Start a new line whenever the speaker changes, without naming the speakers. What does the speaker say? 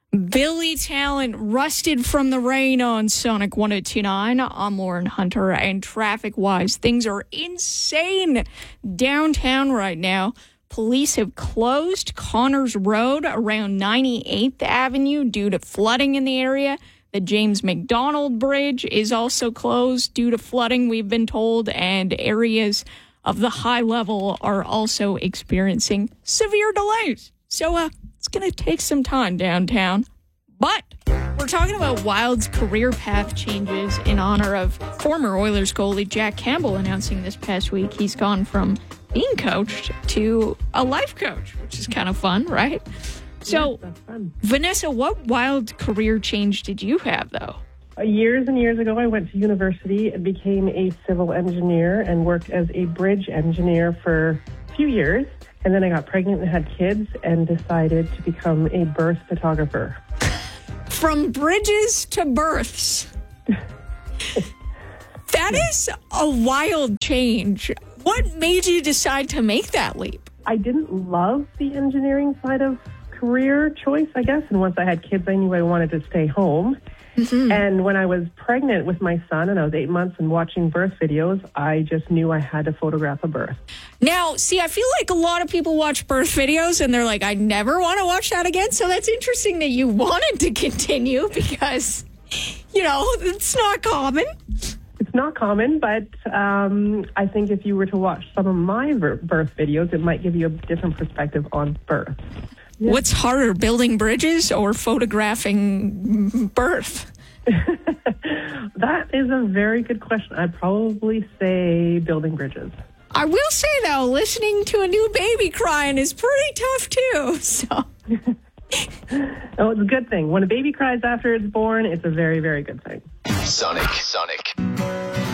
Billy Talent rusted from the rain on Sonic 102.9. I'm Lauren Hunter, and traffic-wise, things are insane downtown right now. Police have closed Connors Road around 98th Avenue due to flooding in the area. The James McDonald Bridge is also closed due to flooding, we've been told, and areas of the high level are also experiencing severe delays. So, it's going to take some time downtown. But we're talking about Wild's career path changes in honor of former Oilers goalie Jack Campbell announcing this past week he's gone from being coached to a life coach, which is kind of fun, right? So,
that's fun.
Vanessa, what wild career change did you have, though?
Years and years ago, I went to university and became a civil engineer and worked as a bridge engineer for a few years. And then I got pregnant and had kids and decided to become a birth photographer.
From bridges to births. That is a wild change. What made you decide to make that leap?
I didn't love the engineering side of career choice, I guess. And once I had kids, I knew I wanted to stay home.
Mm-hmm.
And when I was pregnant with my son and I was 8 months and watching birth videos, I just knew I had to photograph a birth.
Now, see, I feel like a lot of people watch birth videos and they're like, I never want to watch that again. So that's interesting that you wanted to continue because, it's not common.
It's not common, but I think if you were to watch some of my birth videos, it might give you a different perspective on birth. Yeah.
What's harder, building bridges or photographing birth?
That is a very good question. I'd probably say building bridges.
I will say, though, listening to a new baby crying is pretty tough, too. So,
Oh, it's a good thing. When a baby cries after it's born, it's a very, very good thing.
Sonic.